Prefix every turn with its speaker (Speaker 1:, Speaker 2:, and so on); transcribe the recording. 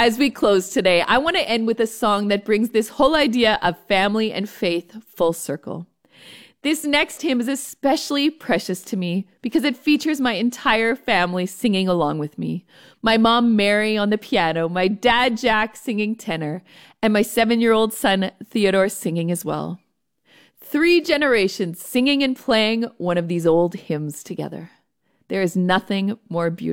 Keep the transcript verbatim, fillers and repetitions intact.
Speaker 1: As we close today, I want to end with a song that brings this whole idea of family and faith full circle. This next hymn is especially precious to me because it features my entire family singing along with me. My mom, Mary, on the piano, my dad, Jack, singing tenor, and my seven-year-old son, Theodore, singing as well. Three generations singing and playing one of these old hymns together. There is nothing more beautiful.